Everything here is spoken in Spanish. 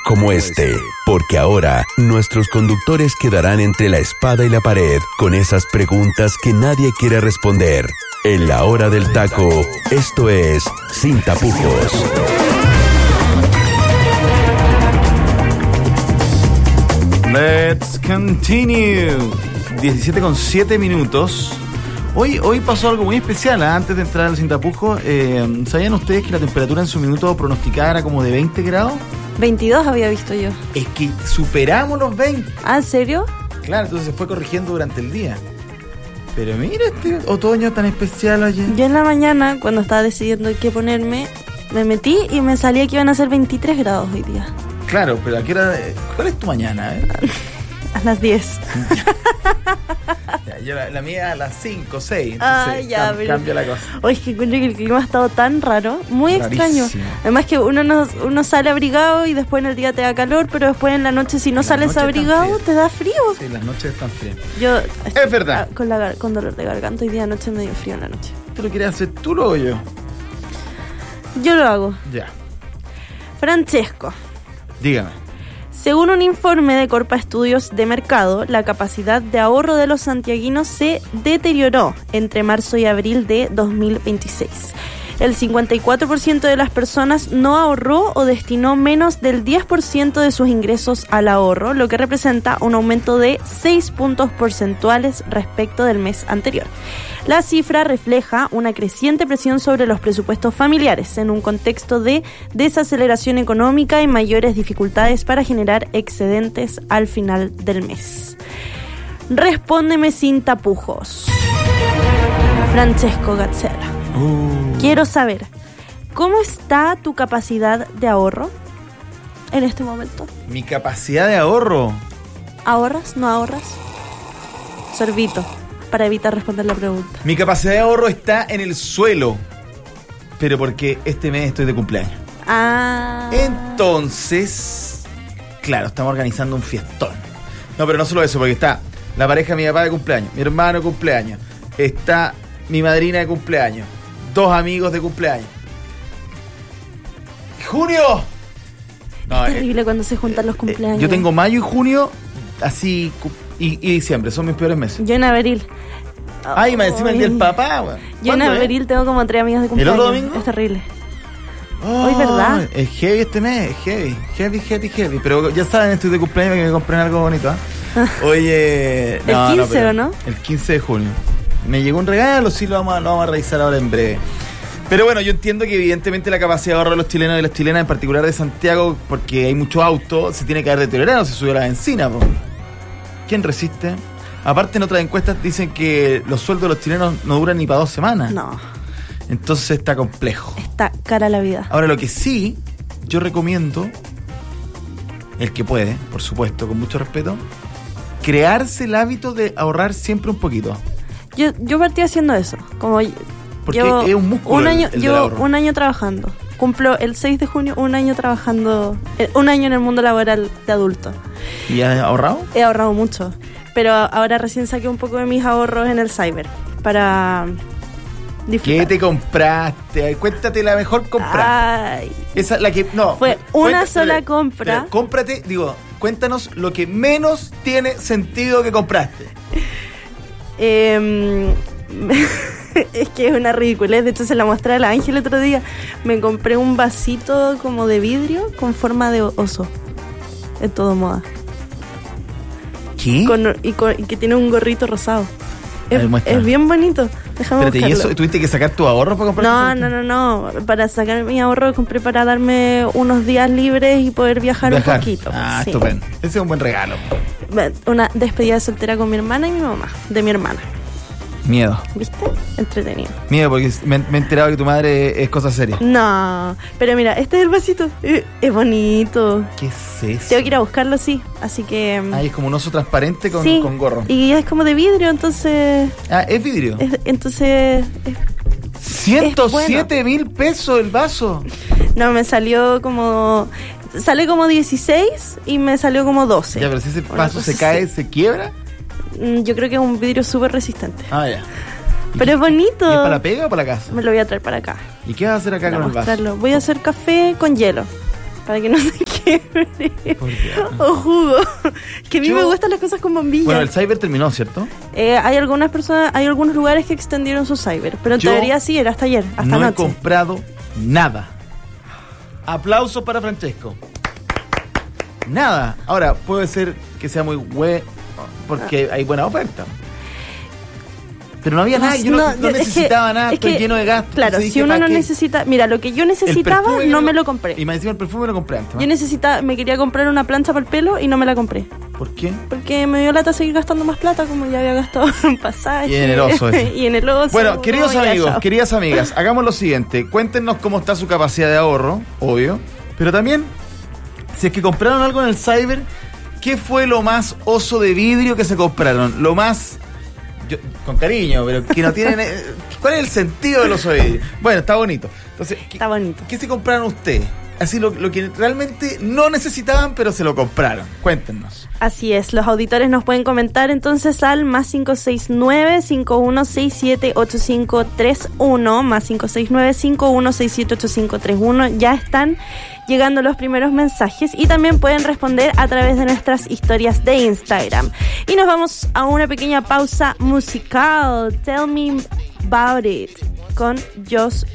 como este, porque ahora nuestros conductores quedarán entre la espada y la pared con esas preguntas que nadie quiere responder. En la hora del taco, esto es Sin Tapujos. Let's continue. 17:07. Hoy pasó algo muy especial, ¿eh? Antes de entrar al Sin Tapujos, ¿sabían ustedes que la temperatura en su minuto pronosticada era como de 20 grados? 22 había visto yo. Es que superamos los 20. ¿Ah, en serio? Claro, entonces se fue corrigiendo durante el día. Pero mira este otoño tan especial ayer. Yo en la mañana, cuando estaba decidiendo qué ponerme, me metí y me salía que iban a ser 23 grados hoy día. Claro, pero ¿a qué hora? ¿Cuál es tu mañana? A las 10. Ya, yo la mía a las 5, 6. Pero Cambia la cosa. Oye, es que encuentro que el clima ha estado tan raro, muy Rarísimo. extraño. Además que uno sale abrigado y después en el día te da calor, pero después en la noche si no sales abrigado te da frío. Sí, las noches están frías. Yo Es verdad. Con dolor de garganta hoy día anoche me dio frío en la noche. ¿Tú lo quieres hacer tú o yo? Yo lo hago. Ya. Francesco. Dígame. Según un informe de Corpa Estudios de Mercado, la capacidad de ahorro de los santiaguinos se deterioró entre marzo y abril de 2026. El 54% de las personas no ahorró o destinó menos del 10% de sus ingresos al ahorro, lo que representa un aumento de 6 puntos porcentuales respecto del mes anterior. La cifra refleja una creciente presión sobre los presupuestos familiares en un contexto de desaceleración económica y mayores dificultades para generar excedentes al final del mes. Respóndeme sin tapujos. Francesco Gazzella. Quiero saber, ¿cómo está tu capacidad de ahorro en este momento? Mi capacidad de ahorro. ¿Ahorras? ¿No ahorras? Sorbito, para evitar responder la pregunta. Mi capacidad de ahorro está en el suelo. Pero porque este mes estoy de cumpleaños. Entonces, claro, estamos organizando un fiestón. No, pero no solo eso, porque está la pareja de mi papá de cumpleaños, mi hermano de cumpleaños, está mi madrina de cumpleaños, 2 amigos de cumpleaños. ¡Junio! No, es terrible cuando se juntan los cumpleaños. Yo tengo mayo y junio, así, y diciembre, son mis peores meses. Yo en abril. Ay, me encima el del papá, güey. Yo en abril tengo como 3 amigos de cumpleaños. ¿El otro domingo? Es terrible. Oh, Hoy, ¿verdad? Es heavy este mes, heavy. Pero ya saben, estoy de cumpleaños que me compren algo bonito, ¿eh? Oye... ¿El 15 o no? El 15 de junio. Me llegó un regalo, sí, lo vamos a revisar ahora en breve. Pero bueno, yo entiendo que evidentemente la capacidad de ahorro de los chilenos y las chilenas, en particular de Santiago, porque hay mucho auto, se tiene que haber deteriorado, se subió la benzina, po. ¿Quién resiste? Aparte, en otras encuestas dicen que los sueldos de los chilenos no duran ni para 2 semanas. No. Entonces está complejo. Está cara la vida. Ahora, lo que sí, yo recomiendo, el que puede, por supuesto, con mucho respeto, crearse el hábito de ahorrar siempre un poquito. Yo partí haciendo eso. Como porque es un músculo. Llevo un año trabajando. Cumplo el 6 de junio un año trabajando, un año en el mundo laboral de adulto. ¿Y has ahorrado? He ahorrado mucho. Pero ahora recién saqué un poco de mis ahorros en el cyber para disfrutar. ¿Qué te compraste? Cuéntate la mejor compra. Ay. Esa, la que, no. Fue una sola compra. Cómprate, cuéntanos lo que menos tiene sentido que compraste. Es que es una ridiculez. De hecho, se la mostré a la Ángel el otro día. Me compré un vasito como de vidrio con forma de oso. En todo moda. ¿Qué? Y que tiene un gorrito rosado. Es bien bonito. Déjame buscarlo. ¿Y eso tuviste que sacar tu ahorro para comprar? No. Para sacar mi ahorro compré para darme unos días libres y poder viajar. Un poquito. Ah, sí. Estupendo. Ese es un buen regalo. Una despedida de soltera con mi hermana y mi mamá. De mi hermana. Miedo. ¿Viste? Entretenido. Miedo, porque me he enterado que tu madre es cosa seria. No, pero mira, este es el vasito. Es bonito. ¿Qué es eso? Tengo que ir a buscarlo, sí. Así que... es como un oso transparente con gorro. Y es como de vidrio, entonces... ¿Es vidrio? Entonces... 107,000 pesos el vaso. No, me salió como... Sale como 16 y me salió como 12. Ya, pero si ese vaso se cae, ¿se quiebra? Yo creo que es un vidrio súper resistente. Ya. Pero es bonito. ¿Y es para la pega o para la casa? Me lo voy a traer para acá. ¿Y qué vas a hacer acá con el vaso? Voy a hacer café con hielo. Para que no se quede. fiebre Por Dios. o jugo. Que a mí Yo- me gustan las cosas con bombilla. Bueno, el cyber terminó, ¿cierto? Hay algunas personas, hay algunos lugares que extendieron su cyber, pero en Yo teoría sí, era hasta ayer, hasta no he anoche. comprado nada. Aplausos para Francesco. Nada. Ahora, puede ser que sea muy porque hay buena oferta. Pero no había nada, yo no es que- necesitaba nada, es estoy que, lleno de gastos. Claro, Entonces si dije, uno ¿para no qué? necesita... Mira, lo que yo El necesitaba perfume no que me lo compré. Y me encima el perfume lo compré antes. ¿no? Yo me quería comprar una plancha para el pelo y no me la compré. ¿Por qué? Porque me dio lata seguir gastando más plata como ya había gastado en pasaje. Y en el oso ese. Y en el oso. Bueno, queridos no, ya, amigos, chao. queridas amigas, hagamos lo siguiente. Cuéntenos cómo está su capacidad de ahorro, obvio. Pero también, si es que compraron algo en el cyber, ¿qué fue lo más oso de vidrio que se compraron? Lo más... con cariño, pero que no tienen... ¿Cuál es el sentido del oso de vidrio? Bueno, está bonito. Entonces, Está bonito. ¿qué se compraron ustedes? Así lo que realmente no necesitaban, pero se lo compraron. Cuéntenos. Así es, los auditores nos pueden comentar entonces al más 569-5167-8531, más 569-5167-8531. Ya están llegando los primeros mensajes y también pueden responder a través de nuestras historias de Instagram. Y nos vamos a una pequeña pausa musical. Tell Me About It con Joss